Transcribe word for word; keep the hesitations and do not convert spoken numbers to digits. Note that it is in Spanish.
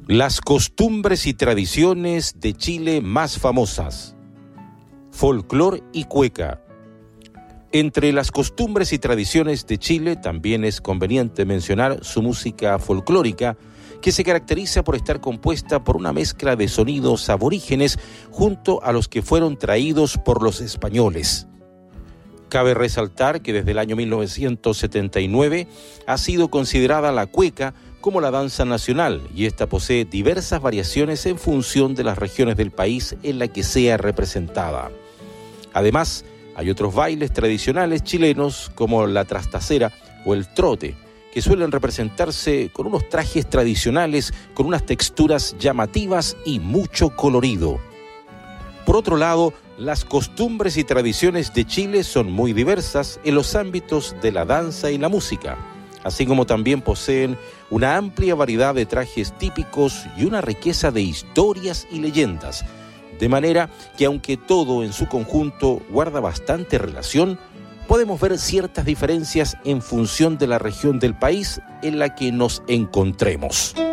Las costumbres y tradiciones de Chile más famosas. Folclor y cueca. Entre las costumbres y tradiciones de Chile también es conveniente mencionar su música folclórica, que se caracteriza por estar compuesta por una mezcla de sonidos aborígenes junto a los que fueron traídos por los españoles. Cabe resaltar que desde el año mil novecientos setenta y nueve ha sido considerada la cueca como la danza nacional, y esta posee diversas variaciones en función de las regiones del país en la que sea representada. Además, hay otros bailes tradicionales chilenos como la trastacera o el trote, que suelen representarse con unos trajes tradicionales, con unas texturas llamativas y mucho colorido. Por otro lado, las costumbres y tradiciones de Chile son muy diversas en los ámbitos de la danza y la música, así como también poseen una amplia variedad de trajes típicos y una riqueza de historias y leyendas, de manera que aunque todo en su conjunto guarda bastante relación, podemos ver ciertas diferencias en función de la región del país en la que nos encontremos.